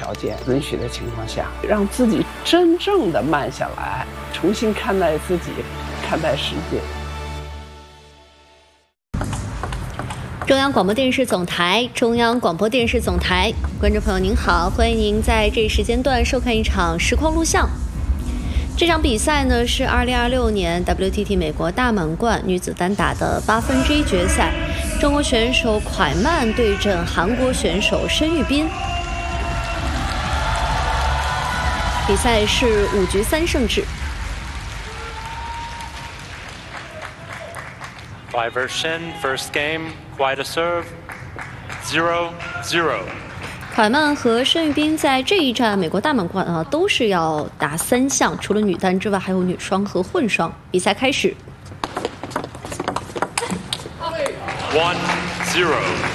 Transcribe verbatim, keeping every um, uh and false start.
条件允许的情况下，让自己真正的慢下来，重新看待自己，看待世界。 中央广播电视总台，中央广播电视总台，观众朋友您好，欢迎您在这时间段收看一场实况录像。这场比赛呢是二零二六年 W T T 美国大满贯女子单打的八分之一决赛，中国选手蒯曼对阵韩国选手申玉彬。比赛是五局三胜制。 By Vershin, first game, quite a serve, zero zero. 蒯曼和申玉彬在这一站美国大满贯啊，都是要打三项，除了女单之外，还有女双和混双。比赛开始。 One zero.